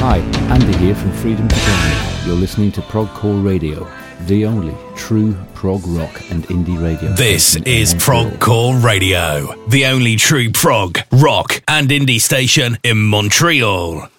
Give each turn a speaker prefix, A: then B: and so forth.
A: Hi, Andy here from Freedom to Dominate. You're listening to Prog Core Radio, the only true prog rock and indie radio.
B: This is Prog Core Radio, the only true prog, rock and indie station in Montreal.